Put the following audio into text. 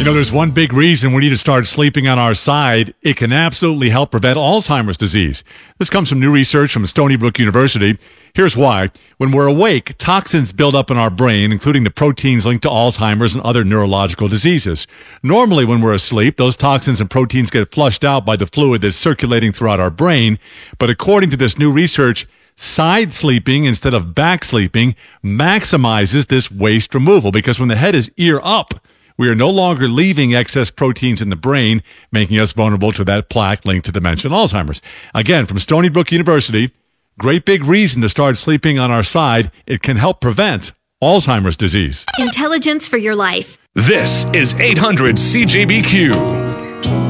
There's one big reason we need to start sleeping on our side. It can absolutely help prevent Alzheimer's disease. This comes from new research from Stony Brook University. Here's why. When we're awake, toxins build up in our brain, including the proteins linked to Alzheimer's and other neurological diseases. Normally, when we're asleep, those toxins and proteins get flushed out by the fluid that's circulating throughout our brain. But according to this new research, side sleeping instead of back sleeping maximizes this waste removal, because when the head is ear up, we are no longer leaving excess proteins in the brain, making us vulnerable to that plaque linked to dementia and Alzheimer's. Again, from Stony Brook University, great big reason to start sleeping on our side. It can help prevent Alzheimer's disease. Intelligence for your life. This is 800 CJBQ.